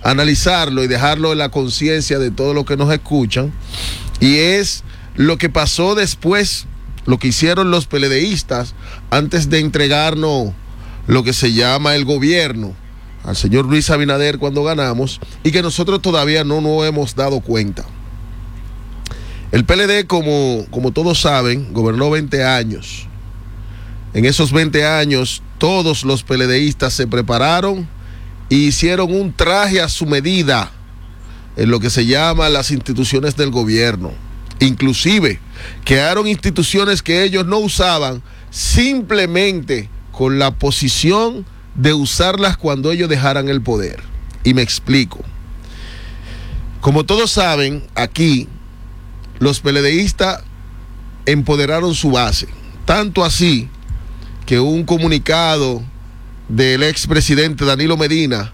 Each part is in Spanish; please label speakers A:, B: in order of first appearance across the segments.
A: analizarlo y dejarlo en la conciencia de todos los que nos escuchan, y es lo que pasó después, lo que hicieron los PLDistas antes de entregarnos lo que se llama el gobierno al señor Luis Abinader cuando ganamos, y que nosotros todavía no nos hemos dado cuenta. El PLD, como todos saben, gobernó 20 años. En esos 20 años, todos los PLDistas se prepararon e hicieron un traje a su medida en lo que se llama las instituciones del gobierno. Inclusive, crearon instituciones que ellos no usaban simplemente con la posición de usarlas cuando ellos dejaran el poder. Y me explico. Como todos saben, aquí los PLDistas empoderaron su base, tanto así que un comunicado del expresidente Danilo Medina,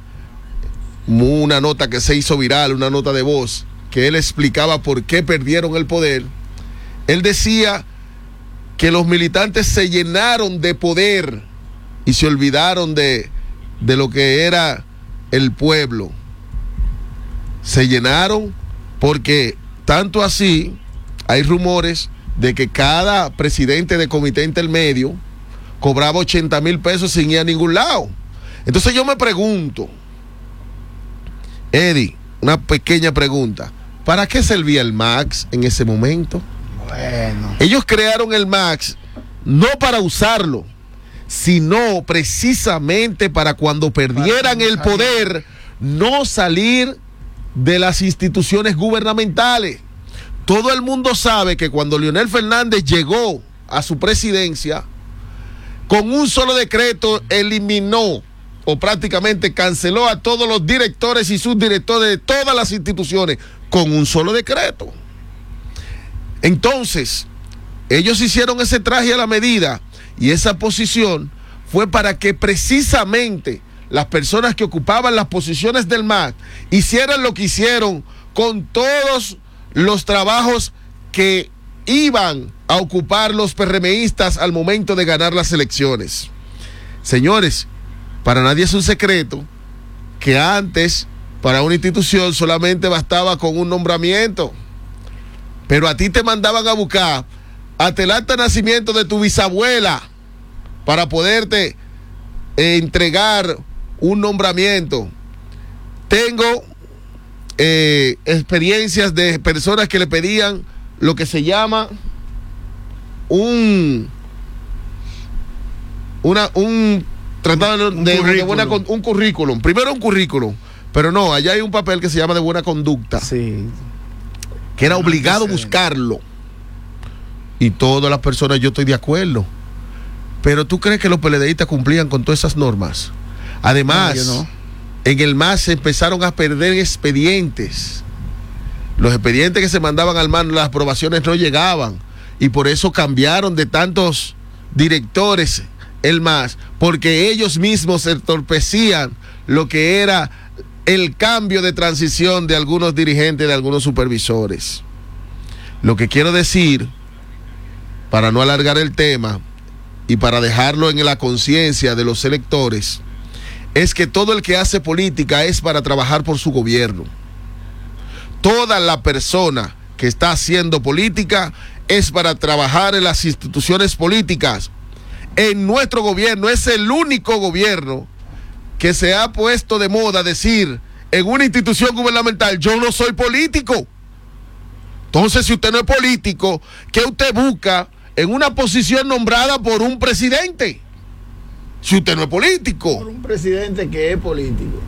A: una nota que se hizo viral, una nota de voz, que él explicaba por qué perdieron el poder. Él decía que los militantes se llenaron de poder y se olvidaron de lo que era el pueblo. Se llenaron porque tanto así hay rumores de que cada presidente de comité intermedio cobraba 80,000 pesos sin ir a ningún lado. Entonces yo me pregunto, Eddie, una pequeña pregunta, ¿para qué servía el MAX en ese momento?
B: Bueno,
A: ellos crearon el MAX no para usarlo, sino precisamente para cuando perdieran el poder, no salir de las instituciones gubernamentales. Todo el mundo sabe que cuando Leonel Fernández llegó a su presidencia, con un solo decreto eliminó o prácticamente canceló a todos los directores y subdirectores de todas las instituciones con un solo decreto. Entonces, ellos hicieron ese traje a la medida y esa posición fue para que precisamente las personas que ocupaban las posiciones del MAC hicieran lo que hicieron con todos los trabajos que iban a ocupar los PRMistas al momento de ganar las elecciones. Señores, para nadie es un secreto que antes para una institución solamente bastaba con un nombramiento, pero a ti te mandaban a buscar hasta el acta de nacimiento de tu bisabuela para poderte entregar un nombramiento. Tengo experiencias de personas que le pedían lo que se llama un tratado un currículum. Primero un currículum, pero no, allá hay un papel que se llama de buena conducta.
B: sí.
A: Que era obligado a buscarlo. Y todas las personas, yo estoy de acuerdo. Pero ¿tú crees que los PLDistas cumplían con todas esas normas? Además,
B: No, yo no.
A: en el MAS se empezaron a perder expedientes. Los expedientes que se mandaban al MAS, las aprobaciones no llegaban. Y por eso cambiaron de tantos directores el MAS, porque ellos mismos entorpecían lo que era el cambio de transición de algunos dirigentes, de algunos supervisores. Lo que quiero decir, para no alargar el tema y para dejarlo en la conciencia de los electores, es que todo el que hace política es para trabajar por su gobierno. Toda la persona que está haciendo política es para trabajar en las instituciones políticas. En nuestro gobierno es el único gobierno que se ha puesto de moda decir en una institución gubernamental: yo no soy político. Entonces, si usted no es político, ¿qué usted busca en una posición nombrada por un presidente? Si usted no es político.
B: Por un presidente que es político.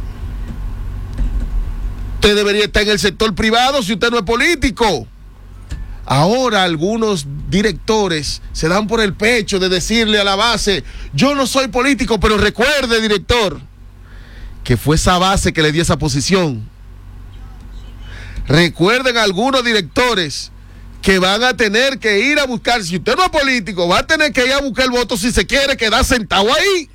A: Usted debería estar en el sector privado si usted no es político. Ahora algunos directores se dan por el pecho de decirle a la base: yo no soy político, pero recuerde, director, que fue esa base que le dio esa posición. Recuerden algunos directores que van a tener que ir a buscar, si usted no es político, va a tener que ir a buscar el voto si se quiere quedar sentado ahí.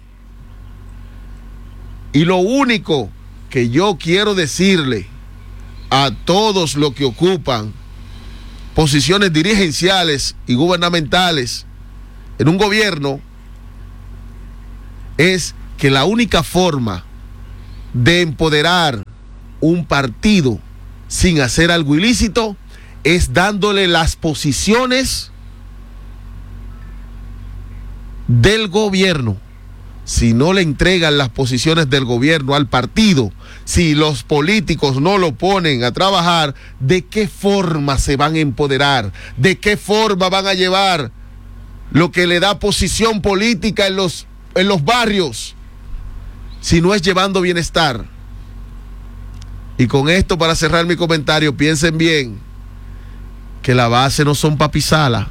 A: Y lo único que yo quiero decirle a todos los que ocupan posiciones dirigenciales y gubernamentales en un gobierno es que la única forma de empoderar un partido sin hacer algo ilícito es dándole las posiciones del gobierno. Si no le entregan las posiciones del gobierno al partido, si los políticos no lo ponen a trabajar, ¿de qué forma se van a empoderar? ¿De qué forma van a llevar lo que le da posición política en los barrios? Si no es llevando bienestar. Y con esto, para cerrar mi comentario, piensen bien que la base no son papizala.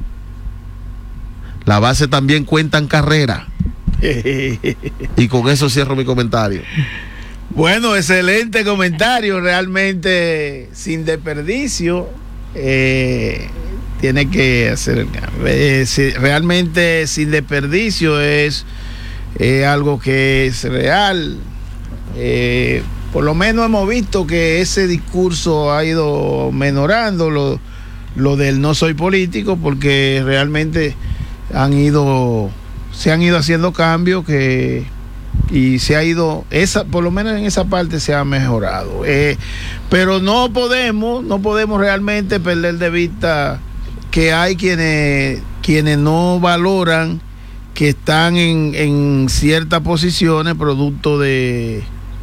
A: La base también cuentan carrera. Y con eso cierro mi comentario.
B: Bueno, excelente comentario, realmente sin desperdicio. Tiene que hacer el cambio. Realmente sin desperdicio es algo que es real. Por lo menos hemos visto que ese discurso ha ido menorando lo del no soy político, porque realmente se han ido haciendo cambios y se ha ido, por lo menos en esa parte se ha mejorado. Pero no podemos realmente perder de vista que hay quienes no valoran que están en ciertas posiciones producto de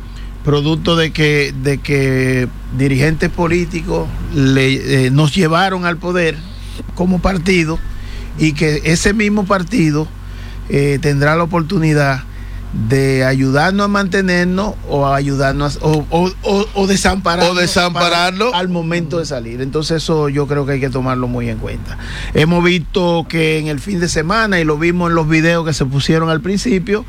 B: que dirigentes políticos nos llevaron al poder como partido, y que ese mismo partido tendrá la oportunidad de ayudarnos a mantenernos o ayudarnos o desampararlo al momento de salir. Entonces eso yo creo que hay que tomarlo muy en cuenta. Hemos visto que en el fin de semana, y lo vimos en los videos que se pusieron al principio,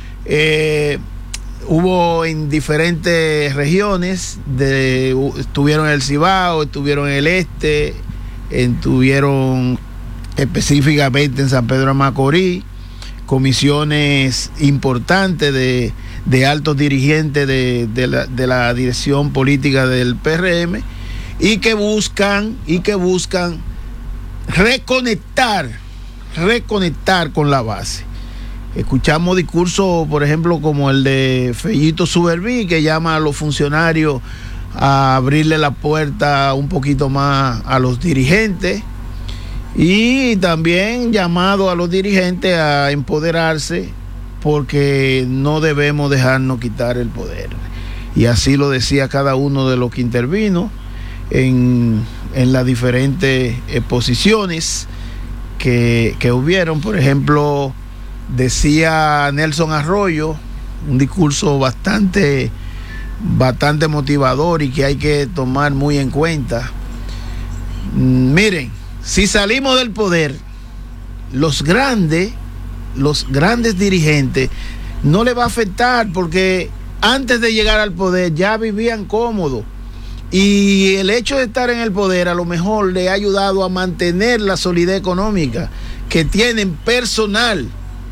B: hubo en diferentes regiones, estuvieron en el Cibao, estuvieron en el este, estuvieron específicamente en San Pedro de Macorís, comisiones importantes de altos dirigentes de la dirección política del PRM, y que buscan reconectar con la base. Escuchamos discursos, por ejemplo, como el de Fellito Suberví, que llama a los funcionarios a abrirle la puerta un poquito más a los dirigentes, y también llamado a los dirigentes a empoderarse, porque no debemos dejarnos quitar el poder. Y así lo decía cada uno de los que intervino en las diferentes posiciones que hubieron. Por ejemplo, decía Nelson Arroyo, un discurso bastante motivador y que hay que tomar muy en cuenta. Miren, si salimos del poder, los grandes dirigentes no les va a afectar, porque antes de llegar al poder ya vivían cómodos, y el hecho de estar en el poder a lo mejor le ha ayudado a mantener la solidez económica que tienen personal.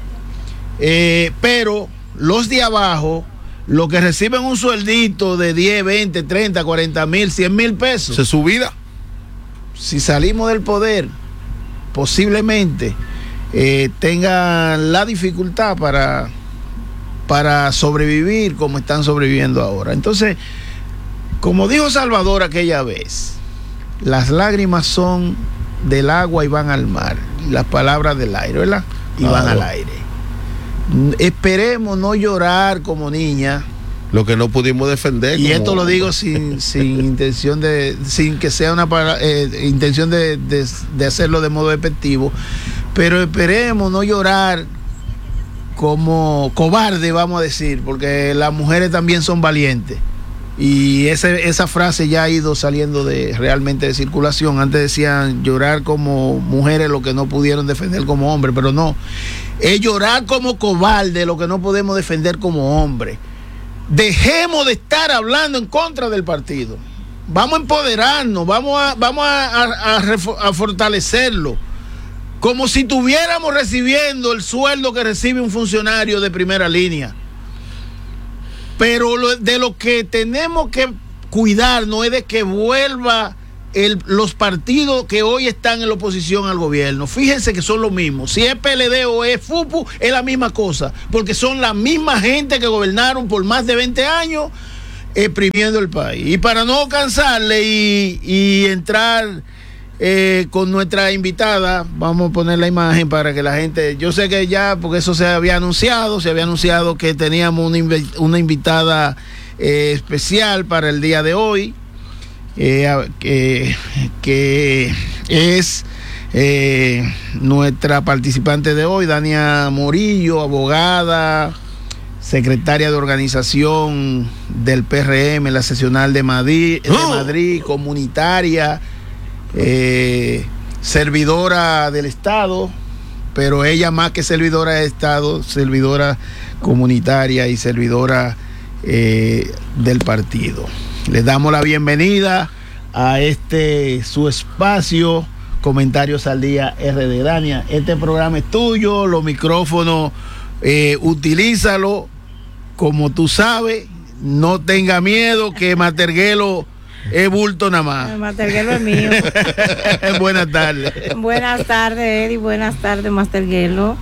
B: Pero los de abajo, los que reciben un sueldito de 10, 20, 30, 40 mil, 100 mil pesos,
A: ¿se su vida?
B: Si salimos del poder, posiblemente tengan la dificultad para sobrevivir como están sobreviviendo ahora. Entonces, como dijo Salvador aquella vez, las lágrimas son del agua y van al mar, y las palabras del aire, ¿verdad? Y van al aire. Esperemos no llorar como niña
A: lo que no pudimos defender.
B: Y esto lo digo sin intención sin que sea una intención de hacerlo de modo despectivo, pero esperemos no llorar como cobarde, vamos a decir, porque las mujeres también son valientes. Y esa frase ya ha ido saliendo realmente de circulación. Antes decían llorar como mujeres lo que no pudieron defender como hombres, pero no, es llorar como cobarde lo que no podemos defender como hombres. Dejemos de estar hablando en contra del partido. Vamos a empoderarnos, vamos a fortalecerlo, como si estuviéramos recibiendo el sueldo que recibe un funcionario de primera línea. Pero de lo que tenemos que cuidarnos es de que vuelva los partidos que hoy están en la oposición al gobierno. Fíjense que son los mismos. Si es PLD o es FUPU, es la misma cosa, porque son la misma gente que gobernaron por más de 20 años exprimiendo el país. Y para no cansarle y entrar con nuestra invitada, vamos a poner la imagen para que la gente, yo sé que ya, porque eso se había anunciado que teníamos una invitada especial para el día de hoy, que es nuestra participante de hoy, Dania Morillo, abogada, secretaria de organización del PRM, la seccional de Madrid, comunitaria, servidora del Estado, pero ella más que servidora de Estado, servidora comunitaria y servidora del partido. Les damos la bienvenida a su espacio, Comentarios al Día RD. Dania, este programa es tuyo, los micrófonos, utilízalo como tú sabes, no tenga miedo que Masterguelo es bulto nada más.
C: El Masterguelo es mío.
B: Buenas tardes.
C: Buenas tardes, Eddie. Buenas tardes, Masterguelo.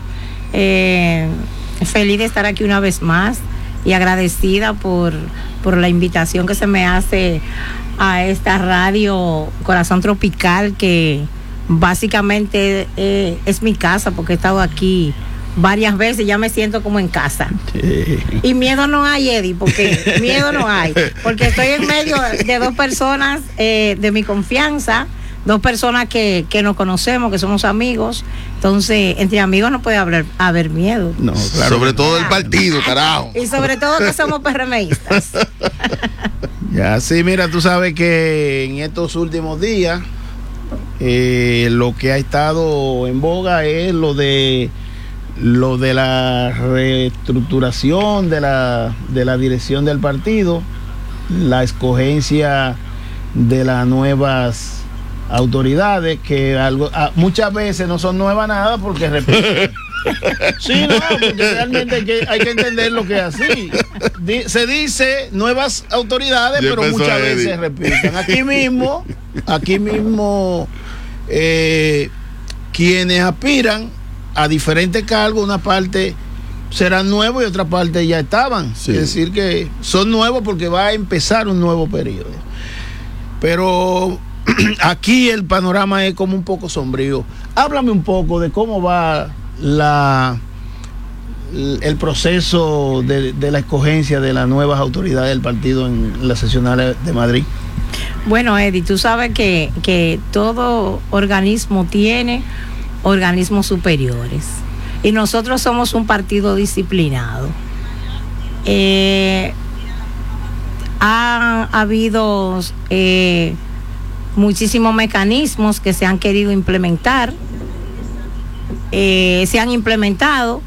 C: Feliz de estar aquí una vez más y agradecida por la invitación que se me hace a esta radio Corazón Tropical, que básicamente es mi casa, porque he estado aquí varias veces, ya me siento como en casa. Sí. Y miedo no hay, Eddie, porque miedo no hay, porque estoy en medio de dos personas de mi confianza, dos personas que nos conocemos, que somos amigos. Entonces, entre amigos no puede haber miedo.
B: No, claro.
A: Sobre todo el partido, carajo.
C: Y sobre todo que somos PRMistas.
B: Ya, sí, mira, tú sabes que en estos últimos días lo que ha estado en boga es lo de la reestructuración de la dirección del partido, la escogencia de las nuevas autoridades, que muchas veces no son nuevas nada, porque repiten. Sí, no, porque realmente hay que entender lo que es así. Se dice nuevas autoridades, pero muchas veces repiten. Aquí mismo, quienes aspiran a diferentes cargos, una parte serán nuevos y otra parte ya estaban. Sí. Es decir, que son nuevos porque va a empezar un nuevo periodo. Pero aquí el panorama es como un poco sombrío. Háblame un poco de cómo va el proceso de la escogencia de las nuevas autoridades del partido en la seccional de Madrid.
C: Bueno, Eddie, tú sabes que todo organismo tiene organismos superiores y nosotros somos un partido disciplinado. Ha habido muchísimos mecanismos que se han querido implementar, se han implementado,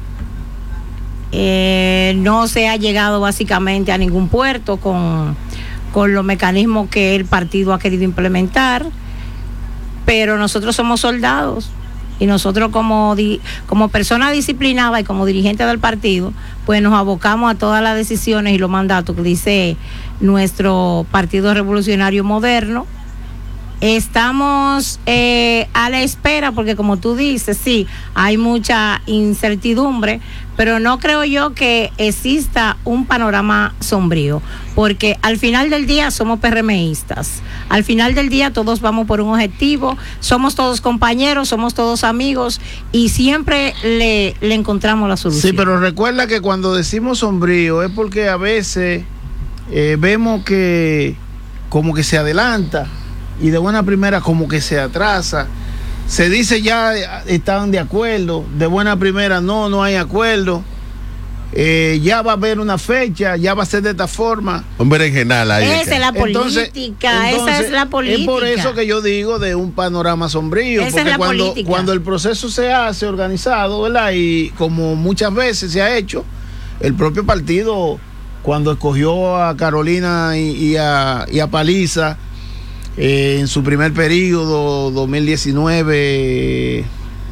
C: no se ha llegado básicamente a ningún puerto con los mecanismos que el partido ha querido implementar, pero nosotros somos soldados y nosotros como persona disciplinada y como dirigente del partido, pues nos abocamos a todas las decisiones y los mandatos que dice nuestro Partido Revolucionario Moderno. Estamos a la espera, porque como tú dices, sí, hay mucha incertidumbre, pero no creo yo que exista un panorama sombrío, porque al final del día somos PRMistas, al final del día todos vamos por un objetivo, somos todos compañeros, somos todos amigos y siempre le encontramos la solución.
B: Sí, pero recuerda que cuando decimos sombrío es porque a veces vemos que como que se adelanta y de buena primera como que se atrasa. Se dice ya estaban de acuerdo, de buena primera no hay acuerdo. Ya va a haber una fecha, ya va a ser de esta forma.
A: Un berenjenal ahí.
C: Esa es la política, esa es la política.
B: Es por eso que yo digo de un panorama sombrío,
C: esa
B: porque cuando el proceso se hace organizado, ¿verdad? Y como muchas veces se ha hecho, el propio partido, cuando escogió a Carolina y a Paliza, en su primer periodo 2019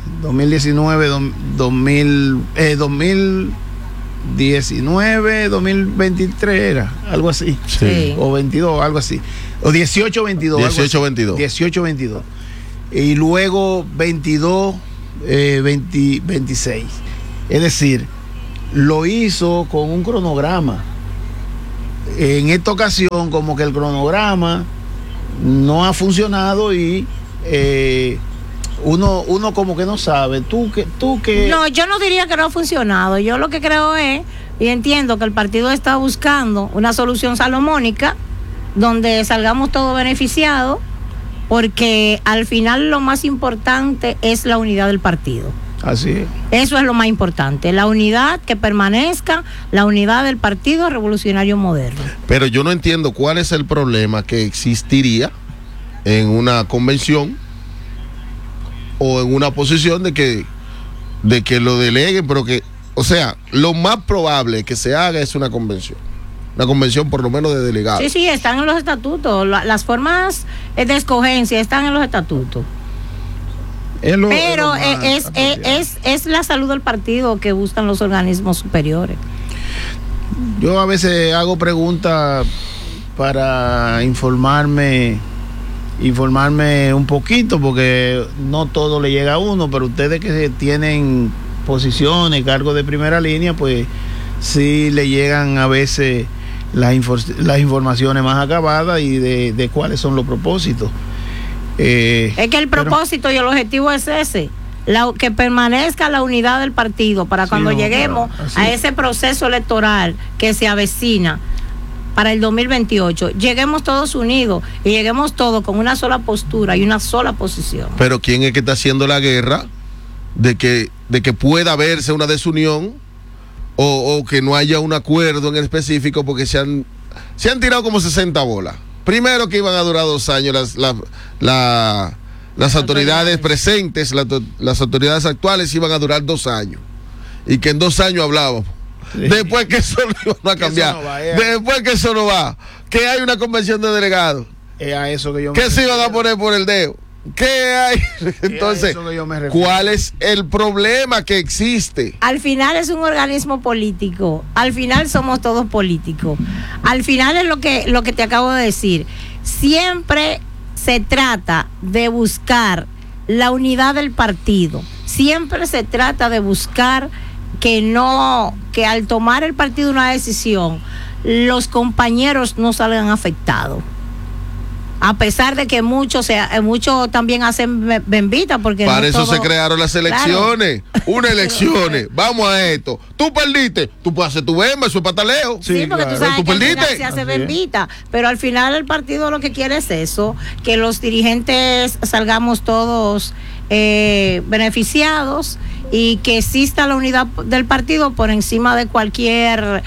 B: 2023 era algo así,
C: sí.
B: O 22, algo así, o 18-22 y luego 22-26, es decir, lo hizo con un cronograma. en esta ocasión como que el cronograma no ha funcionado y uno como que no sabe. Tú que
C: No, yo no diría que no ha funcionado. Yo lo que creo es, y entiendo que el partido está buscando una solución salomónica donde salgamos todos beneficiados, porque al final lo más importante es la unidad del partido.
B: Así es.
C: Eso es lo más importante, la unidad, que permanezca la unidad del Partido Revolucionario Moderno.
A: Pero yo no entiendo cuál es el problema que existiría en una convención o en una posición de que lo deleguen, pero que, o sea, lo más probable que se haga es una convención por lo menos de delegados.
C: Sí, están en los estatutos, las formas de escogencia están en los estatutos. Pero es la salud del partido que buscan los organismos superiores.
B: Yo a veces hago preguntas para informarme un poquito, porque no todo le llega a uno, pero ustedes que tienen posiciones, cargos de primera línea, pues sí le llegan a veces las informaciones más acabadas y de cuáles son los propósitos.
C: Es que el propósito y el objetivo es ese, que permanezca la unidad del partido para cuando lleguemos a ese proceso electoral que se avecina para el 2028, lleguemos todos unidos y lleguemos todos con una sola postura y una sola posición.
A: Pero ¿quién es que está haciendo la guerra de que pueda verse una desunión o que no haya un acuerdo en específico? Porque se han tirado como 60 bolas. Primero que iban a durar 2 años las autoridades presentes, las autoridades actuales iban a durar 2 años. Y que en 2 años hablábamos. Sí. Después que eso no va a cambiar. Después que eso no va. Que hay una convención de delegados.
B: A eso que yo
A: ¿Qué se iban a poner por el dedo? ¿Qué hay? Entonces, ¿cuál es el problema que existe?
C: Al final es un organismo político. Al final somos todos políticos. Al final es lo que te acabo de decir. Siempre se trata de buscar la unidad del partido. Siempre se trata de buscar que al tomar el partido una decisión, los compañeros no salgan afectados. A pesar de que muchos también hacen bembita, porque
A: para eso se crearon las elecciones. Claro. Unas elecciones, vamos a esto. Tú perdiste, tú puedes hacer tu bemba, eso es pataleo.
C: Sí, porque tú sabes que al final se hace bembita, pero al final el partido lo que quiere es eso, que los dirigentes salgamos todos beneficiados y que exista la unidad del partido por encima de cualquier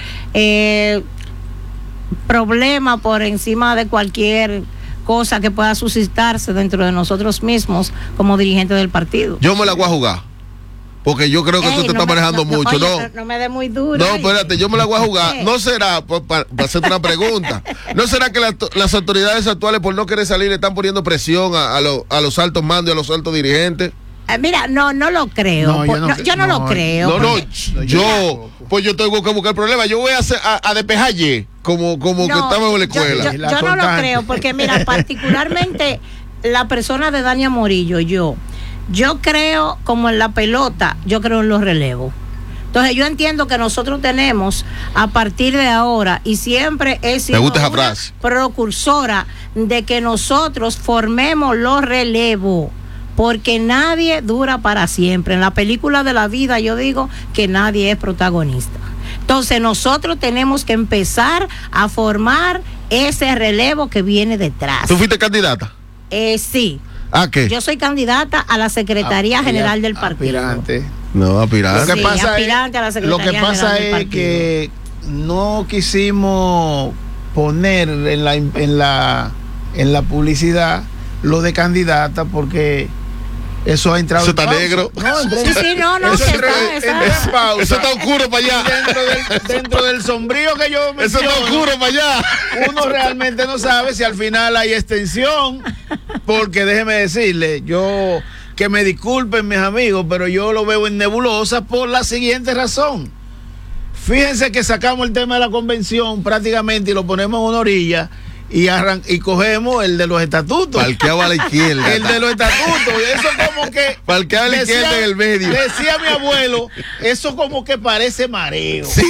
C: problema, por encima de cualquier cosa que pueda suscitarse dentro de nosotros mismos como dirigentes del partido.
A: Yo me la voy a jugar, porque yo creo que tú te estás manejando mucho.
C: No me dé muy duro.
A: No, espérate, yo me la voy a jugar. No será, para hacerte una pregunta, ¿no será que las autoridades actuales, por no querer salir, le están poniendo presión a los altos mandos y a los altos dirigentes?
C: Mira, no lo creo. Yo no lo creo.
A: Pues yo tengo que buscar problemas. Yo voy a despejar como que estamos en la escuela.
C: Yo no lo creo, porque mira, particularmente la persona de Dania Morillo, yo creo, como en la pelota, yo creo en los relevos. Entonces yo entiendo que nosotros tenemos a partir de ahora, y siempre he sido una precursora de que nosotros formemos los relevos, porque nadie dura para siempre. En la película de la vida yo digo que nadie es protagonista. Entonces nosotros tenemos que empezar a formar ese relevo que viene detrás.
A: ¿Tú fuiste candidata?
C: Sí.
A: ¿A qué?
C: Yo soy candidata a la Secretaría General del Partido.
B: Aspirante.
A: No, aspirante.
B: Lo que pasa
C: aspirante a la Secretaría
B: General del Partido. Lo que pasa es que no quisimos poner en la publicidad lo de candidata, porque eso ha entrado.
A: Eso está negro.
C: No,
A: eso está oscuro para allá.
B: Dentro del sombrío que yo menciono,
A: eso está oscuro para allá.
B: Uno realmente no sabe si al final hay extensión, porque déjeme decirle, que me disculpen mis amigos, pero yo lo veo en nebulosa por la siguiente razón. Fíjense que sacamos el tema de la convención prácticamente y lo ponemos en una orilla, y cogemos el de los estatutos.
A: Parqueado a la izquierda.
B: El de los estatutos. Eso como que.
A: Parqueado a la izquierda en el medio.
B: Decía mi abuelo, eso como que parece mareo.
A: Sí.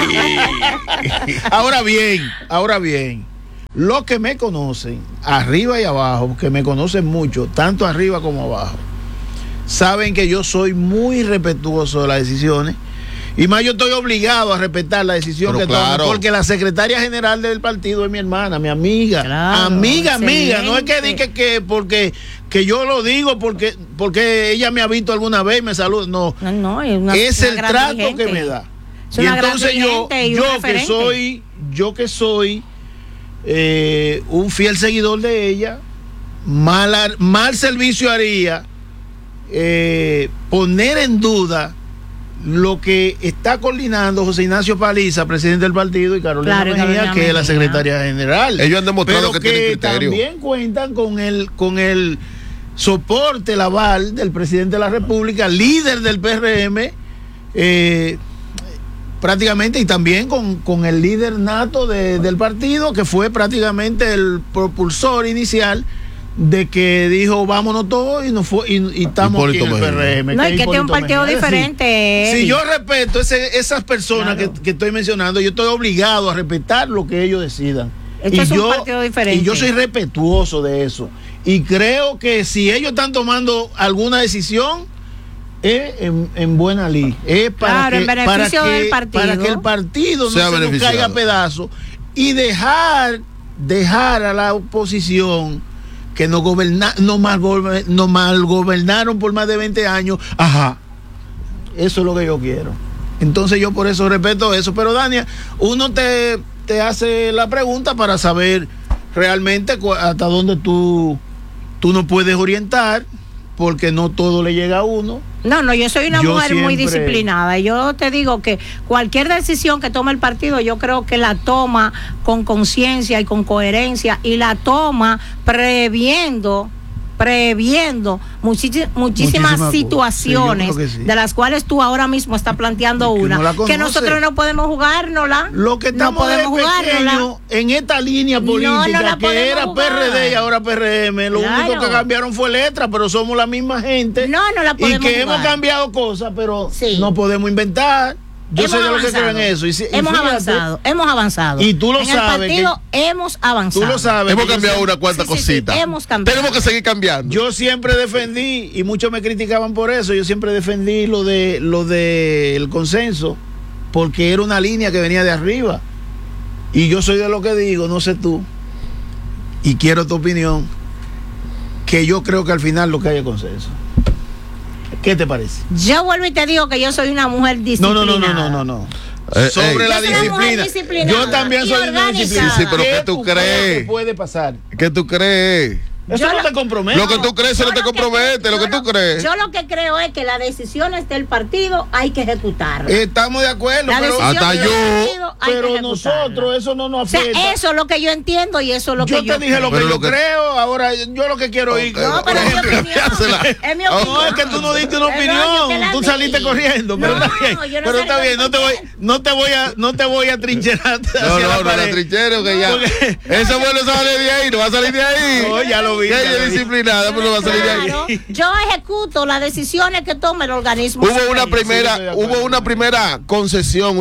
B: Ahora bien, los que me conocen, arriba y abajo, que me conocen mucho, tanto arriba como abajo, saben que yo soy muy respetuoso de las decisiones. Y más yo estoy obligado a respetar la decisión que tome, porque la secretaria general del partido es mi hermana, mi amiga. Claro, amiga. No es que diga que porque que yo lo digo porque ella me ha visto alguna vez y me saluda. No, es el trato que me da. Y entonces yo que soy un fiel seguidor de ella, mal servicio haría poner en duda lo que está coordinando José Ignacio Paliza, presidente del partido, y Carolina Mejía, que es la secretaria general.
A: Ellos han demostrado que tienen criterio.
B: También cuentan con el soporte, el aval del presidente de la República, líder del PRM, prácticamente, y también con el líder nato del partido, que fue prácticamente el propulsor inicial de que dijo vámonos todos y estamos aquí en el PRM.
C: No, y que tiene un partido diferente.
B: Si yo respeto esas personas que estoy mencionando, yo estoy obligado a respetar lo que ellos decidan.
C: Este es un partido diferente.
B: Y yo soy respetuoso de eso. Y creo que si ellos están tomando alguna decisión, es en buena ley. Es para
C: en beneficio del partido.
B: Para que el partido no se nos caiga a pedazos y dejar a la oposición que no mal gobernaron por más de 20 años. Ajá. Eso es lo que yo quiero. Entonces yo por eso respeto eso. Pero Dania, uno te hace la pregunta para saber realmente hasta dónde tú no puedes orientar, porque no todo le llega a uno.
C: No, yo soy una mujer muy disciplinada. Yo te digo que cualquier decisión que tome el partido, yo creo que la toma con conciencia y con coherencia, y la toma previendo muchísimas situaciones, sí, de las cuales tú ahora mismo estás planteando que nosotros no podemos jugárnosla.
B: Lo que estamos en esta línea política que era PRD y ahora PRM, lo único que cambiaron fue letra, pero somos la misma gente.
C: No la podemos
B: jugar. Hemos cambiado cosas, pero no podemos inventar. Yo soy de los que creo en eso.
C: Hemos avanzado.
B: Y tú lo sabes.
C: En el partido hemos avanzado.
B: Tú lo sabes.
A: Hemos cambiado una cuanta cosita.
C: Hemos cambiado.
A: Tenemos que seguir cambiando.
B: Yo siempre defendí, y muchos me criticaban por eso, yo siempre defendí lo del consenso, porque era una línea que venía de arriba. Y yo soy de lo que digo, no sé tú, y quiero tu opinión, que yo creo que al final lo que hay es consenso. ¿Qué te parece?
C: Yo vuelvo y te digo que yo soy una mujer disciplinada.
B: No. Sobre la disciplina. Yo también soy una disciplina.
A: Sí, pero ¿qué tú crees?
B: ¿Qué puede pasar?
A: ¿Qué tú crees?
B: Eso no te compromete.
A: Lo que tú crees, eso no te compromete. Lo que tú crees.
C: Yo lo que creo es que las decisiones del partido hay que ejecutarlas.
B: Estamos de acuerdo,
A: pero hasta yo.
B: Pero nosotros, eso no nos afecta.
C: O sea, eso es lo que yo entiendo y eso es lo que yo
B: te dije lo que yo creo. Ahora, yo lo que quiero ir.
C: No, pero es mi opinión. Es mi opinión.
B: No, es que tú no diste una opinión. Tú saliste corriendo. Pero está bien. Pero está bien. No te voy a trincherar.
A: No, la trinchero que ya. Eso bueno sale de ahí. No va a salir de ahí.
B: No, ya lo vi.
A: Ella es disciplinada, pero no va a salir de ahí.
C: Yo ejecuto las decisiones que tome el organismo.
A: Hubo una primera concesión,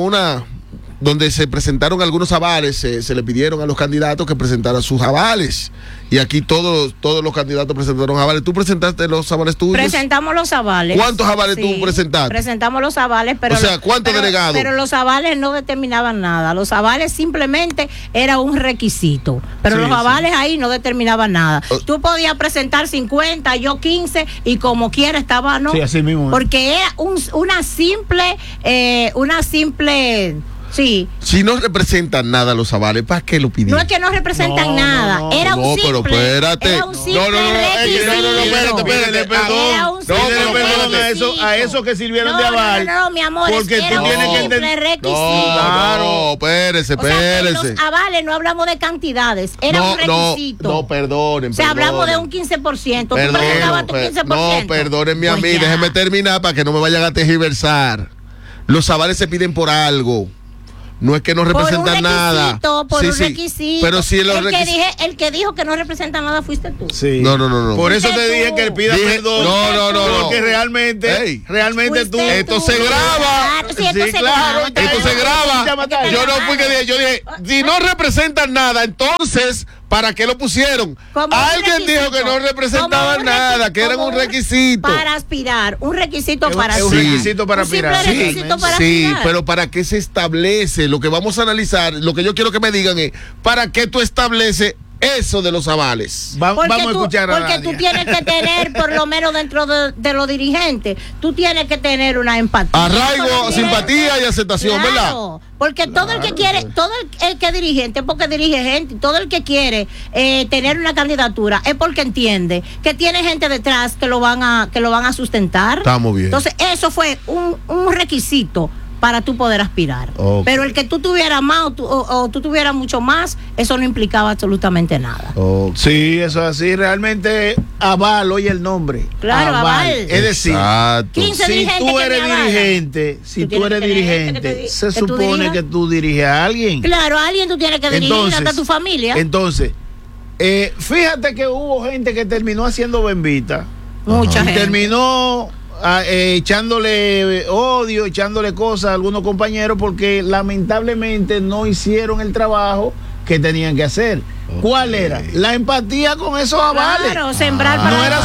A: donde se presentaron algunos avales, se le pidieron a los candidatos que presentaran sus avales. Y aquí todos los candidatos presentaron avales. ¿Tú presentaste los avales tuyos?
C: Presentamos los avales.
A: ¿Cuántos avales tú presentaste?
C: Presentamos los avales, pero...
A: O sea, ¿cuántos delegados?
C: Pero los avales no determinaban nada. Los avales simplemente era un requisito. Pero los avales ahí no determinaban nada. Tú podías presentar 50, yo 15, y como quiera estaba, ¿no?
B: Sí, así mismo.
C: Porque era una simple... Sí.
A: Si no representan nada los avales, ¿para qué lo pidieron?
C: No es que no representan nada. Era un simple.
A: No, pero espérate.
C: Era un simple
B: espérate, perdón. A eso que sirvieron de aval.
C: No, mi amor.
B: Porque tú tienes que entender.
C: Requisito.
A: No, espérese.
C: O sea, en los avales no hablamos de cantidades. Era un requisito.
A: No, perdonen.
C: O sea, hablamos de un 15%. Tú presentabas tu 15%.
A: No, perdónenme a mí. Déjenme terminar para que no me vayan a tergiversar. Los avales se piden por algo. no es que no representan nada.
C: Por un requisito.
A: Pero si
C: el que dijo que no representa nada fuiste tú.
B: Sí.
A: No.
B: Por eso te dije que él pida perdón.
A: No.
B: Porque realmente tú.
A: Esto se graba.
C: Claro, sí, esto
A: se graba. Yo no fui que dije, yo dije, si no representan nada, entonces, ¿para qué lo pusieron? Alguien dijo que no representaban nada, que eran un requisito.
C: Para aspirar, un requisito para
B: aspirar.
C: Un
B: requisito para aspirar.
A: Sí, pero ¿para qué se establece? Lo que vamos a analizar, lo que yo quiero que me digan es, ¿para qué tú estableces eso de los avales?
B: Vamos a escuchar a
C: Porque tú tienes que tener, por lo menos dentro de los dirigentes, tú tienes que tener una empatía.
A: Arraigo, simpatía y aceptación,
C: claro,
A: ¿verdad?
C: Porque todo el que quiere, todo el que es dirigente, porque dirige gente, todo el que quiere tener una candidatura es porque entiende que tiene gente detrás que lo van a sustentar.
A: Estamos bien.
C: Entonces, eso fue un requisito para tú poder aspirar.
A: Okay.
C: Pero el que tú tuvieras más o tú tuvieras mucho más, eso no implicaba absolutamente nada.
A: Okay.
B: Sí, eso es así. Realmente, aval, oye el nombre.
C: Claro, aval.
B: Es decir,
C: 15
B: si tú eres dirigente, se supone que tú diriges a alguien.
C: Claro, a alguien tú tienes que dirigir, hasta tu familia.
B: Entonces, fíjate que hubo gente que terminó haciendo bembita.
C: Mucha gente.
B: Terminó echándole odio, echándole cosas a algunos compañeros porque lamentablemente no hicieron el trabajo que tenían que hacer. Okay. ¿Cuál era? La empatía con esos avales.
C: Claro, sembrar para
B: no era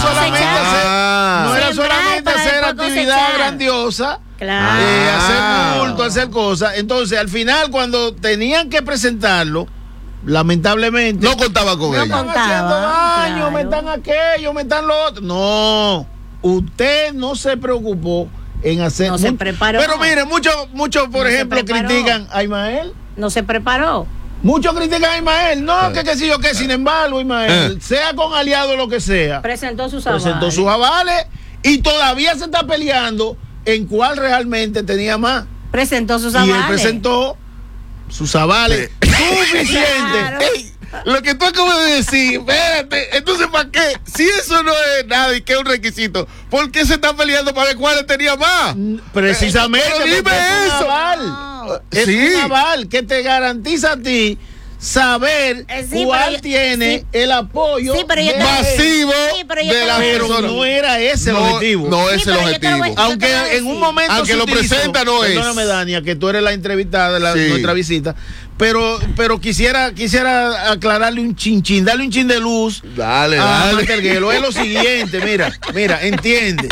B: solamente hacer actividad grandiosa, hacer culto, hacer cosas. Entonces, al final, cuando tenían que presentarlo, lamentablemente
A: no contaba con ellos.
B: Me están haciendo daño, me están aquello, me están lo otro. No. Usted no se preocupó en hacer.
C: No se preparó.
B: Pero mire, muchos, por ejemplo, critican a Ismael.
C: No se preparó.
B: Muchos critican a Ismael. No, que sí o que, sin embargo, Ismael, sea con aliado o lo que sea,
C: presentó sus
B: avales y todavía se está peleando en cuál realmente tenía más.
C: Presentó sus avales.
B: Y él presentó sus avales suficientes.
C: Claro.
A: Lo que tú acabas de decir, espérate, entonces ¿para qué? Si eso no es nada y que es un requisito, ¿por qué se están peleando para ver cuál tenía más?
B: Precisamente,
A: pero dime eso.
B: Es un aval que te garantiza a ti saber cuál tiene el apoyo
A: masivo de la persona.
B: No era ese el objetivo.
A: No es el objetivo.
B: Aunque en un momento
A: aunque lo presenta no es.
B: Perdóname, Dania, que tú eres la entrevistada de nuestra visita. Pero quisiera aclararle un chinchín, darle un chin de luz.
A: Dale.
B: Telguelo. Es lo siguiente, mira, entiende.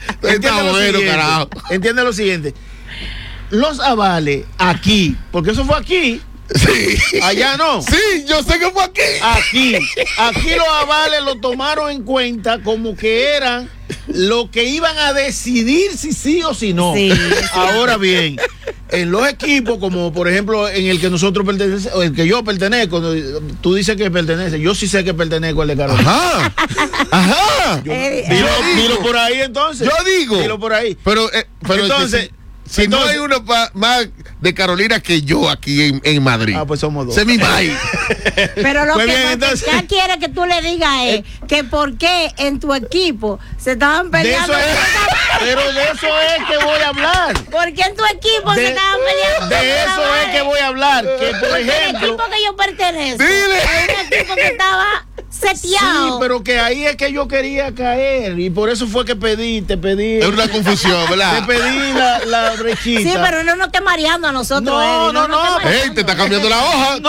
B: Entiende lo siguiente. Los avales aquí, porque eso fue aquí.
A: Sí.
B: Allá no.
A: Sí, yo sé que fue aquí.
B: Aquí los avales lo tomaron en cuenta como que eran lo que iban a decidir si sí o si no.
C: Sí.
B: Ahora bien, en los equipos, como por ejemplo en el que nosotros pertenecemos, el que yo pertenezco, tú dices que pertenece, yo sí sé que pertenezco al de Carolina.
A: Ajá.
B: Dilo por ahí entonces.
A: Yo digo.
B: Dilo por ahí.
A: Pero
B: entonces,
A: si no hay uno más de Carolina que yo aquí en Madrid.
B: Pues somos dos.
A: Se me va.
C: Pero lo
B: pues
C: que
B: bien, entonces,
C: ya quiere que tú le digas es que por qué en tu equipo se estaban peleando.
B: Pero de eso es que voy a hablar.
C: ¿Por qué en tu equipo se estaban peleando?
B: De eso es que voy a hablar. Que por ejemplo,
C: el equipo que yo pertenezco es un equipo que estaba seteado.
B: Sí, pero que ahí es que yo quería caer y por eso fue que te pedí.
A: Es una confusión, ¿verdad?
B: Te pedí la brechita.
C: Sí, pero no nos esté mareando a nosotros.
B: No.
A: Ey, te está cambiando la hoja.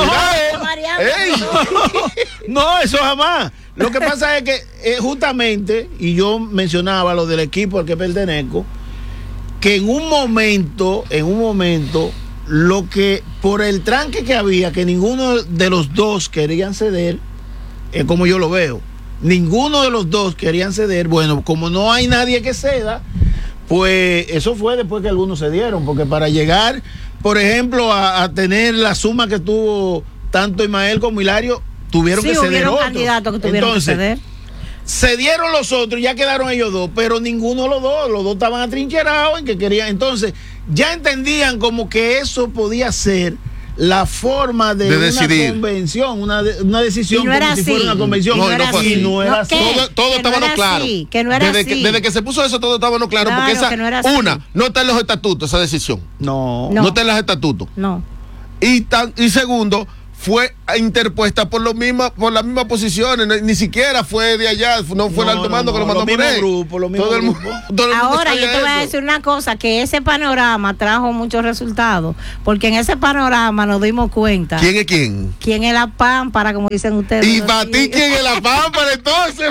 B: No, eso jamás. Lo que pasa es que justamente, y yo mencionaba lo del equipo al que pertenezco, que en un momento, lo que por el tranque que había, que ninguno de los dos querían ceder, es como yo lo veo. Ninguno de los dos querían ceder. Bueno, como no hay nadie que ceda, pues eso fue después que algunos cedieron, porque para llegar, por ejemplo, a tener la suma que tuvo tanto Ismael como Hilario, tuvieron que ceder otros.
C: Candidatos que tuvieron que ceder.
B: Cedieron los otros, ya quedaron ellos dos, pero ninguno de los dos estaban atrincherados en que querían. Entonces, ya entendían como que eso podía ser la forma de una convención, una decisión
C: no
B: como si fuera una convención.
A: No era así. Todo estábamos claro.
C: Que no era así.
A: Desde que se puso eso, todo estábamos claro. Porque no está en los estatutos esa decisión.
B: No
A: está en los estatutos.
C: No.
A: y segundo, fue interpuesta por las mismas posiciones, ni siquiera fue de allá, no fue el alto mando que lo mandó a poner. Todo el mundo
C: Ahora yo te voy a
A: eso.
C: decir una cosa, que ese panorama trajo muchos resultados, porque en ese panorama nos dimos cuenta.
A: ¿Quién es quién?
C: ¿Quién es la pámpara, como dicen ustedes?
A: Y para ti, ¿quién es la pámpara entonces?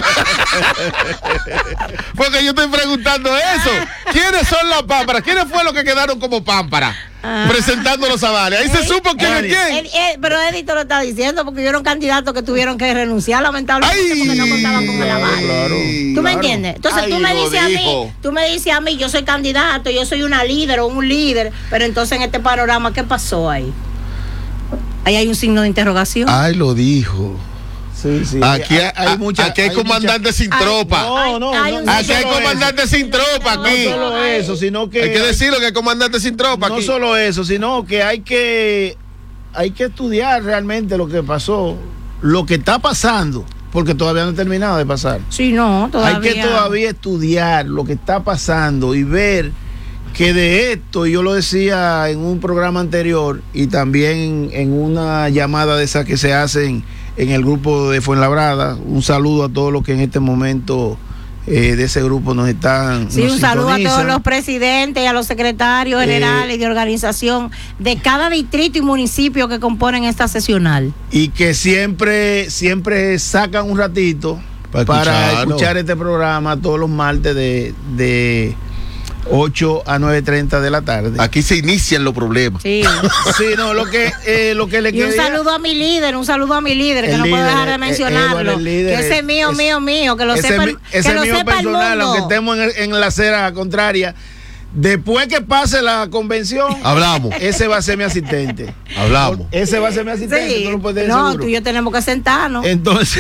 A: Porque yo estoy preguntando eso. ¿Quiénes son las pámparas? ¿Quiénes fue los que quedaron como pámparas? Presentando los avales. Ahí se supo quién es quién.
C: Pero Edito lo está diciendo porque hubieron candidatos que tuvieron que renunciar lamentablemente porque no contaban con el aval.
B: Claro.
C: ¿Tú me entiendes? Entonces
A: Ay,
C: tú me dices a mí, yo soy candidato, yo soy una líder o un líder, pero entonces en este panorama, ¿qué pasó ahí? Ahí hay un signo de interrogación.
A: Ay, lo dijo.
B: Sí, sí.
A: Aquí hay comandantes sin tropa. Aquí hay comandantes sin tropa aquí.
B: No solo eso, sino que
A: hay que decirlo que hay comandantes sin tropa
B: no
A: aquí.
B: solo eso, sino que hay que estudiar realmente lo que pasó, lo que está pasando, porque todavía no ha terminado de pasar.
C: Sí, no, todavía.
B: Hay que todavía estudiar lo que está pasando y ver que de esto, yo lo decía en un programa anterior y también en una llamada de esas que se hacen en el grupo de Fuenlabrada. Un saludo a todos los que en este momento de ese grupo nos están.
C: Sí,
B: nos
C: un saludo
B: sintonizan.
C: a todos los presidentes y a los secretarios generales de organización de cada distrito y municipio que componen esta sesional.
B: Y que siempre sacan un ratito para escuchar este programa todos los martes de 8 a 9:30 de la tarde.
A: Aquí se inician los problemas.
C: Sí.
B: Sí, no, lo que le
C: Y
B: quería.
C: un saludo a mi líder, que
B: El
C: no puedo
B: líder,
C: dejar de mencionarlo.
B: el líder
C: que ese es mío, que lo
B: ese
C: sepa,
B: ese
C: que lo
B: mío
C: sepa el
B: personal,
C: mundo.
B: aunque estemos en la acera contraria. Después que pase la convención,
A: Hablamos.
B: ese va a ser mi asistente.
A: Hablamos.
B: Ese va a ser mi asistente.
C: Sí.
B: Tú lo puedes
C: No,
B: seguro.
C: tú y yo tenemos que sentarnos.
B: Entonces,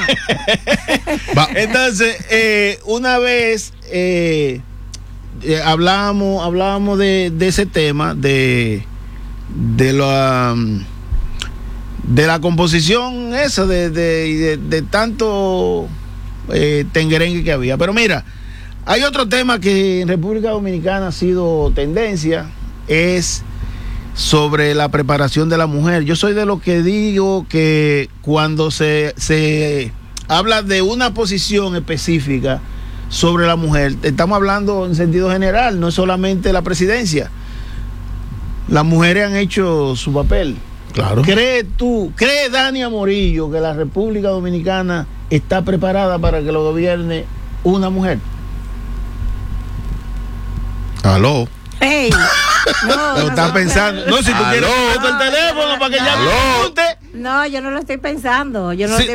B: una vez hablábamos de ese tema de la composición esa de tanto tenguerengue que había. Pero mira, hay otro tema que en República Dominicana ha sido tendencia, es sobre la preparación de la mujer. Yo soy de los que digo que cuando se habla de una posición específica sobre la mujer, estamos hablando en sentido general, no es solamente la presidencia. Las mujeres han hecho su papel.
A: Claro.
B: ¿Cree Dani Amorillo que la República Dominicana está preparada para que lo gobierne una mujer?
A: Aló.
C: Hey,
B: Lo estás pensando. No, si tú
A: Aló.
B: quieres meter el teléfono para que ya me pregunte.
C: no, yo no lo estoy pensando. Yo
B: Sí.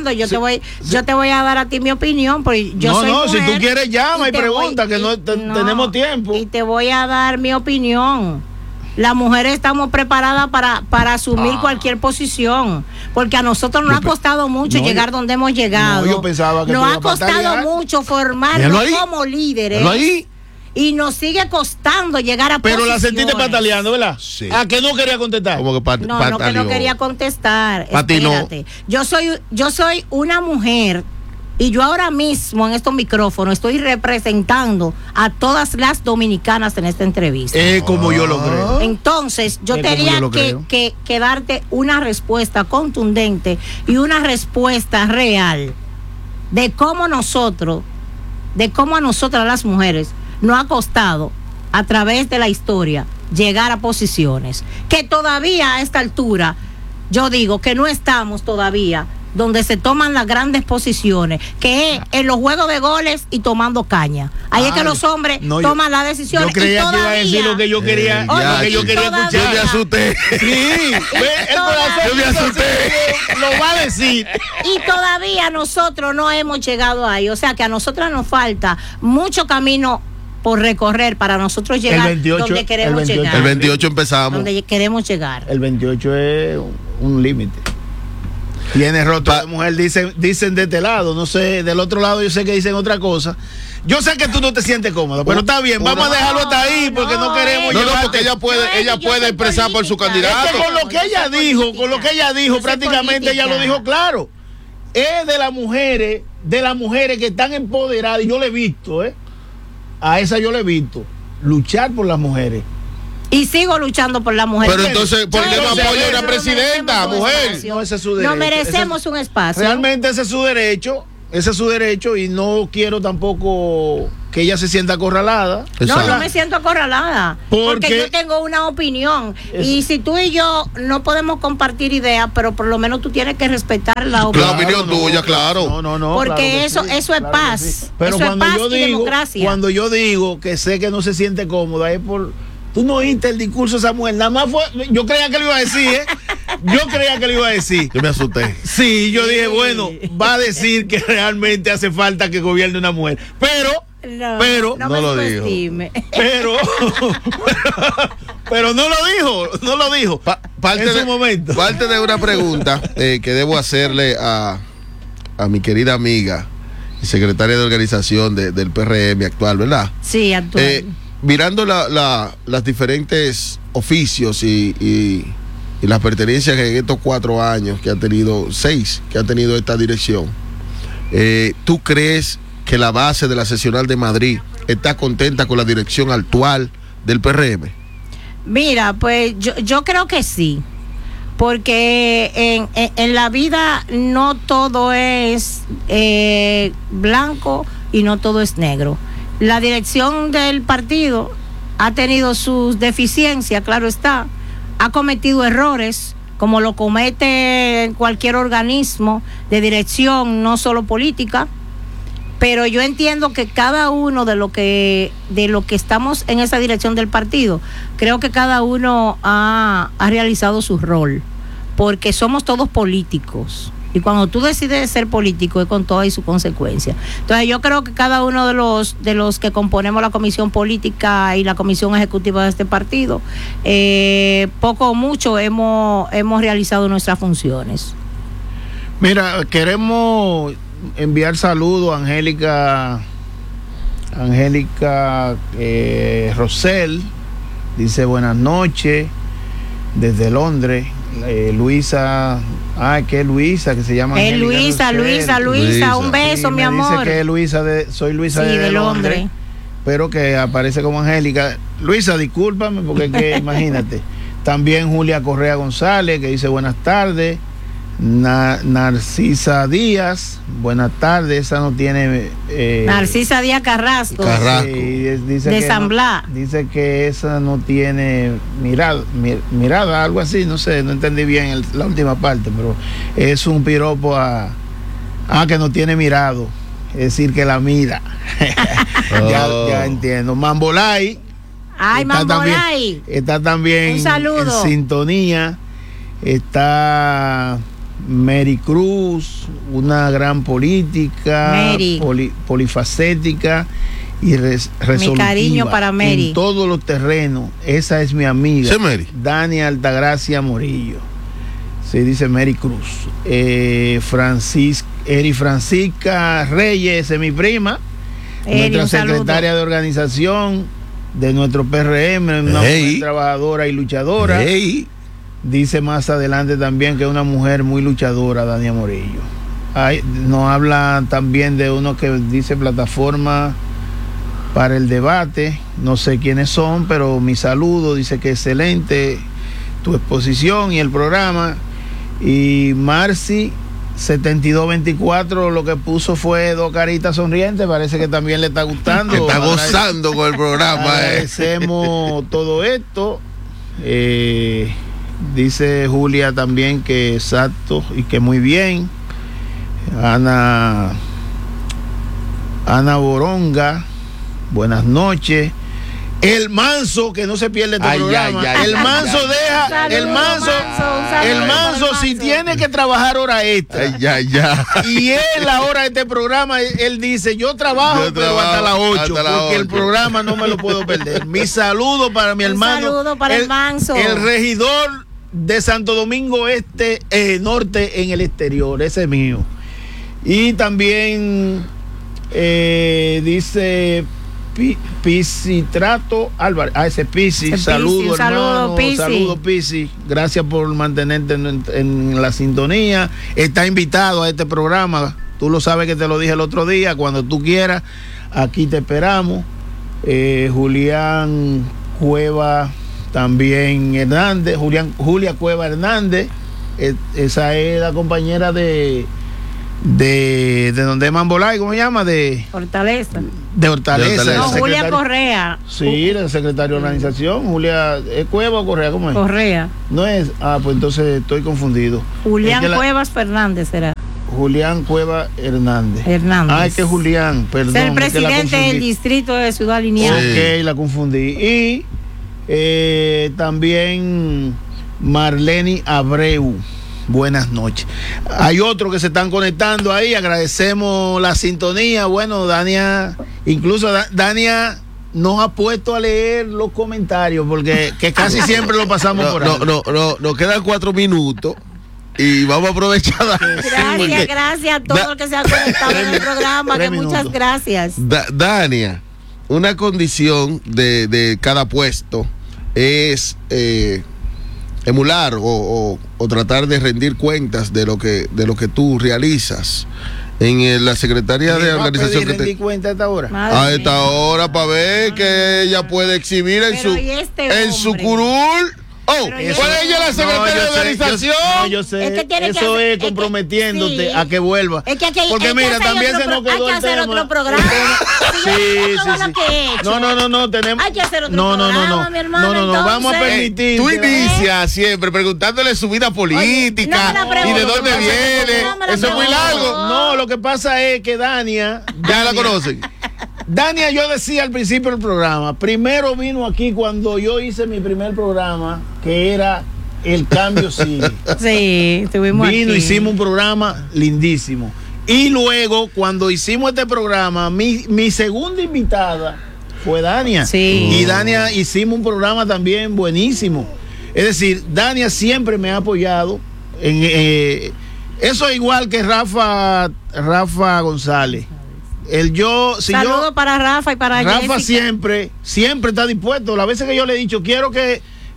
C: te voy a dar a ti mi opinión, porque yo soy
B: si
C: mujer
B: tú quieres llama y
C: te
B: pregunta, que no tenemos tiempo.
C: Y te voy a dar mi opinión. Las mujeres estamos preparadas para asumir cualquier posición, porque a nosotros nos ha costado mucho llegar donde hemos llegado.
B: No, yo pensaba que
C: nos
B: tú
C: ha
B: ibas a
C: costado
B: patalear.
C: mucho formarnos
A: Míralo ahí.
C: como líderes.
A: Míralo ahí.
C: Y nos sigue costando llegar a
B: Pero la
C: posiciones.
B: sentiste pataleando, ¿verdad?
A: Sí.
B: ¿A que no quería contestar?
A: Como que
C: No que no quería contestar.
A: Patinó.
C: Espérate. Yo soy una mujer y yo ahora mismo en estos micrófonos estoy representando a todas las dominicanas en esta entrevista.
B: Como yo lo creo.
C: Entonces, yo
B: Es como
C: tenía
B: yo lo creo.
C: que darte una respuesta contundente y una respuesta real de cómo a nosotras las mujeres nos ha costado a través de la historia llegar a posiciones que todavía a esta altura yo digo que no estamos todavía donde se toman las grandes posiciones, que es en los juegos de goles y tomando caña. Ahí es que los hombres toman las decisiones.
B: Yo creía
C: y
B: que iba a decir lo que yo quería, lo que yo quería escuchar.
A: Yo me asusté.
B: Sí, el corazón
A: Yo me asusté.
B: lo va a decir.
C: Y todavía nosotros no hemos llegado ahí. O sea que a nosotros nos falta mucho camino por recorrer para nosotros llegar
B: 28,
C: donde queremos
B: el 28.
C: llegar.
A: El 28 empezamos.
C: Donde queremos llegar.
B: El 28 es un límite. Tiene rostro de mujer, dicen de este lado, no sé, del otro lado yo sé que dicen otra cosa. Yo sé que tú no te sientes cómodo, pero está bien, vamos a dejarlo hasta ahí porque no queremos
A: No,
B: llevarte.
A: porque ella puede expresar por su candidato.
B: Es que con lo que ella dijo, prácticamente ella lo dijo claro. Es de las mujeres que están empoderadas, y yo le he visto, a esa yo le he visto, luchar por las mujeres.
C: Y sigo luchando por la mujer.
A: Pero entonces, ¿por qué no apoya a una presidenta, mujer?
B: No, ese es su derecho.
C: No merecemos un espacio.
B: Realmente ese es su derecho. Ese es su derecho y no quiero tampoco que ella se sienta acorralada.
C: No me siento acorralada. Porque yo tengo una opinión. Y si tú y yo no podemos compartir ideas, pero por lo menos tú tienes que respetar la opinión.
A: La opinión tuya, claro.
B: No.
C: Porque
B: claro
C: eso es paz.
B: Sí. Pero
C: eso
B: cuando
C: es paz
B: yo
C: y
B: digo,
C: democracia.
B: cuando yo digo que sé que no se siente cómoda, es por... Tú no oíste el discurso de Samuel, nada más fue... Yo creía que lo iba a decir, ¿eh? Yo me asusté. Sí, yo dije, bueno, va a decir que realmente hace falta que gobierne una mujer. Pero
A: no lo dijo.
B: Pero no lo dijo. En su momento.
A: Parte de una pregunta que debo hacerle a mi querida amiga y secretaria de organización del PRM actual, ¿verdad?
C: Sí, actual.
A: Mirando las diferentes oficios y las pertenencias en estos 4 años que ha tenido, 6 que ha tenido esta dirección, ¿tú crees que la base de la seccional de Madrid está contenta con la dirección actual del PRM?
C: Mira, pues yo creo que sí, porque en la vida no todo es blanco y no todo es negro. La dirección del partido ha tenido sus deficiencias, claro está, ha cometido errores, como lo comete cualquier organismo de dirección, no solo política, pero yo entiendo que cada uno de lo que estamos en esa dirección del partido, creo que cada uno ha realizado su rol, porque somos todos políticos. Y cuando tú decides ser político es con todas sus consecuencias. Entonces yo creo que cada uno de los que componemos la comisión política y la comisión ejecutiva de este partido, poco o mucho hemos realizado nuestras funciones.
B: Mira, queremos enviar saludos a Angélica Rosell, dice buenas noches desde Londres. Luisa, que se llama
C: Luisa, un beso,
B: sí,
C: mi amor.
B: Dice que soy Luisa
C: de Londres,
B: pero que aparece como Angélica. Luisa, discúlpame, porque es que imagínate. También Julia Correa González, que dice buenas tardes. Narcisa Díaz, buenas tardes. Esa no tiene
C: Narcisa Díaz Carrasco.
B: Sí, dice
C: de
B: que
C: San Blas.
B: Dice que esa no tiene mirada, algo así, no sé, no entendí bien la última parte, pero es un piropo que no tiene mirado, es decir, que la mira. Ya entiendo. Mambolay. Está también
C: un saludo.
B: En sintonía. Está Mary Cruz, una gran política, polifacética y resolutiva.
C: Mi cariño para Mary.
B: En todos los terrenos. Esa es mi amiga.
A: ¿Sí, Mary?
B: Dani Altagracia Morillo. Sí, dice Mary Cruz. Francisca Reyes es mi prima. Nuestra secretaria de organización de nuestro PRM, una mujer trabajadora y luchadora. Dice más adelante también que es una mujer muy luchadora, Dania Morillo. Nos habla también de uno que dice plataforma para el debate. No sé quiénes son, pero mi saludo. Dice que excelente tu exposición y el programa. Y Marci 7224 lo que puso fue 2 caritas sonrientes. Parece que también le está gustando.
A: Está gozando con el programa.
B: Agradecemos todo esto. Dice Julia también que exacto y que muy bien. Ana Boronga, buenas noches. El Manso, que no se pierde este programa. El Manso si tiene que trabajar hora extra. Y él ahora de este programa, él dice, yo trabajo pero hasta las 8, porque el programa no me lo puedo perder. Mi saludo para mi hermano.
C: Saludo para el Manso.
B: El regidor de Santo Domingo Norte en el exterior, ese es mío. Y también dice Pisitrato Álvarez, ese Pisi, saludo hermano, saludo Pisi, gracias por mantenerte en la sintonía. Está invitado a este programa, tú lo sabes que te lo dije el otro día, cuando tú quieras, aquí te esperamos. Julián Cueva también Hernández, Julia Cueva Hernández, esa es la compañera de donde es Mambolay, ¿cómo se llama? De
C: Fortaleza.
B: Hortaleza.
C: No, Julia Correa.
B: Sí, el secretario de organización. Julia, ¿es Cueva o Correa? ¿Cómo es?
C: Correa.
B: No es, pues entonces estoy confundido.
C: Julián Cuevas Fernández será.
B: Julián Cueva Hernández. Es que Julián, perdón.
C: Es el presidente del distrito de Ciudad Lineal.
B: Ok, la confundí. Y también Marleni Abreu. Buenas noches. Hay otros que se están conectando ahí. Agradecemos la sintonía. Bueno, Dania, incluso Dania nos ha puesto a leer los comentarios porque que casi siempre lo pasamos por ahí.
A: No, nos quedan 4 minutos y vamos a aprovechar.
C: Gracias a todos los que se han conectado en el programa. Muchas gracias.
A: Dania, una condición de cada puesto es emular o tratar de rendir cuentas de lo que tú realizas en la Secretaría de Organización que te
B: cuenta
A: a esta hora para ver que ella puede exhibir en su curul. ¿Cuál es ella la secretaria de organización?
B: Yo sé. Eso es comprometiéndote a que vuelva.
C: Porque
B: mira, también se nos quedó el tema.
C: Otro programa.
B: Sí. No, tenemos.
C: Hay que hacer otro programa, mi hermano.
B: No, vamos a permitir.
A: Tú inicias siempre preguntándole su vida política y de dónde viene. Eso es muy largo.
B: No, lo que pasa es que Dania
A: ya la conocen.
B: Dania, yo decía al principio del programa, primero vino aquí cuando yo hice mi primer programa, que era El Cambio Sigue.
C: Sí, estuvimos aquí.
B: Hicimos un programa lindísimo. Y luego, cuando hicimos este programa, mi segunda invitada fue Dania.
C: Sí.
B: Y Dania hicimos un programa también buenísimo. Es decir, Dania siempre me ha apoyado en eso es igual que Rafa González.
C: Saludos para Rafa y para
B: Rafa
C: Jessica.
B: siempre está dispuesto. Las veces que yo le he dicho, quiero que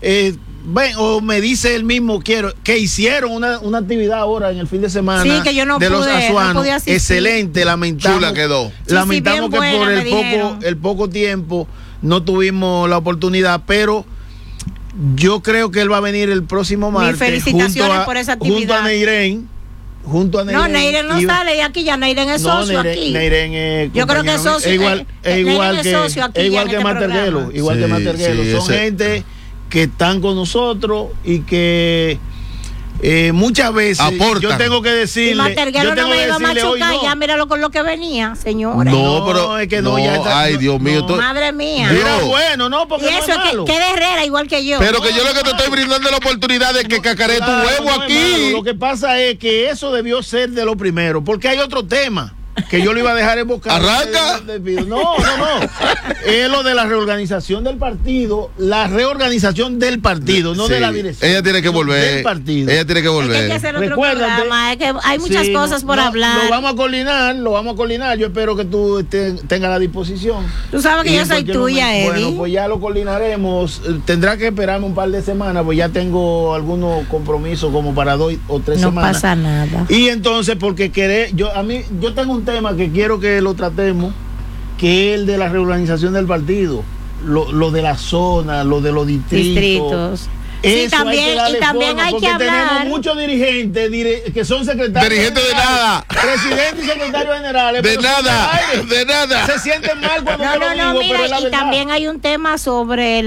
B: o me dice él mismo, quiero que hicieron una actividad ahora en el fin de semana
C: que yo no
B: de
C: pude,
B: los azuanos.
C: No
B: excelente, lamentamos.
A: Chula quedó.
B: Lamentamos que por el poco tiempo no tuvimos la oportunidad, pero yo creo que él va a venir el próximo martes.
C: Mis felicitaciones por esa actividad.
B: Junto a Neiren.
C: No, Neiren no sale de aquí, ya Neiren es socio aquí.
B: Neiren es
C: yo creo que es socio.
B: Es igual que Materguelo. Igual que Materguelo. Son gente que están con nosotros y que muchas veces
A: aportan.
B: Yo tengo que decirle. Y
C: Materguelo no me iba a machucar, ya míralo con lo que venía, señores.
A: No,
B: es que no, ya está.
A: Ay, Dios mío.
C: Madre mía.
B: Era bueno, ¿no? Porque
C: y eso
B: no es malo.
C: que de Herrera, igual que yo.
A: Pero que yo lo que te estoy brindando la oportunidad de que cacaré tu huevo aquí.
B: Lo que pasa es que eso debió ser de lo primero, porque hay otro tema que yo lo iba a dejar en boca.
A: ¿Arranca?
B: No. Es lo de la reorganización del partido. La reorganización del partido, no de la dirección.
A: Ella tiene que volver.
B: Del partido.
A: Ella tiene que volver.
C: Es que hay que hacer otro programa. Es que hay muchas cosas por hablar.
B: Lo vamos a coordinar. Yo espero que tú tengas la disposición.
C: Tú sabes que yo soy tuya, Eddie.
B: Bueno, pues ya lo coordinaremos. Tendrá que esperarme un par de semanas, pues ya tengo algunos compromisos como para 2 o 3 semanas.
C: No pasa nada.
B: Y entonces, porque yo tengo un tema que quiero que lo tratemos, que es el de la reorganización del partido, lo de la zona, lo de los distritos.
C: Sí, también hay que hablar.
B: Tenemos muchos dirigentes que son secretarios.
A: Dirigentes de nada.
B: Presidentes y secretarios generales.
A: De nada.
B: Se sienten mal cuando lo digo,
C: mira,
B: pero es la
C: y
B: verdad.
C: también hay un tema sobre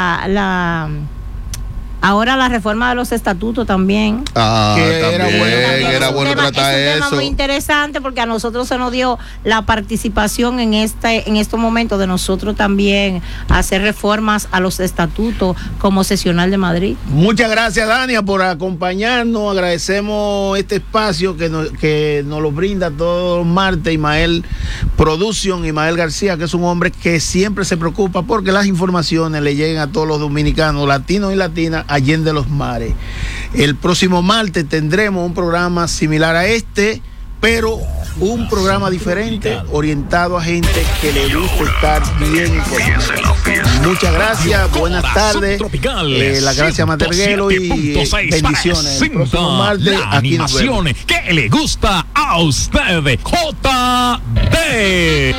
C: ahora la reforma de los estatutos también.
A: Era bueno tratar eso.
C: Es un tema muy interesante porque a nosotros se nos dio la participación en estos momentos de nosotros también hacer reformas a los estatutos como sesional de Madrid.
B: Muchas gracias, Dania, por acompañarnos. Agradecemos este espacio que nos lo brinda todos los martes Ismael Production, Ismael García, que es un hombre que siempre se preocupa porque las informaciones le lleguen a todos los dominicanos, latinos y latinas, allende los mares. El próximo martes tendremos un programa similar a este, pero un programa diferente, orientado a gente que le gusta estar bien informada. Muchas gracias, buenas tardes. La gracia Materguelo y bendiciones. El próximo martes aquí nos vemos.
D: Que le gusta a usted, JD.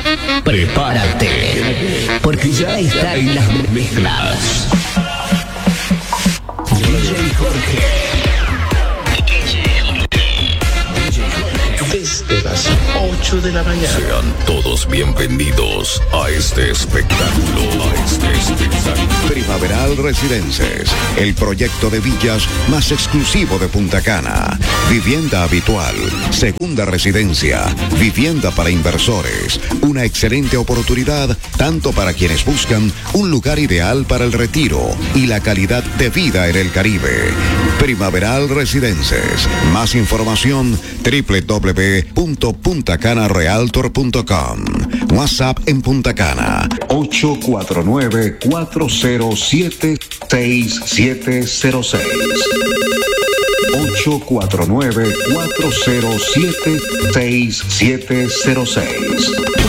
E: Prepárate, porque ya están las mezclas. Jorge. Desde las 8 de la mañana.
D: Sean todos bienvenidos a este espectáculo.
F: Primaveral Residences, el proyecto de villas más exclusivo de Punta Cana. Vivienda habitual, segunda residencia, vivienda para inversores. Una excelente oportunidad tanto para quienes buscan un lugar ideal para el retiro y la calidad de vida en el Caribe. Primaveral Residences. Más información www.puntacanarealtor.com. WhatsApp en Punta Cana 849-407-6706. 849-407-6706.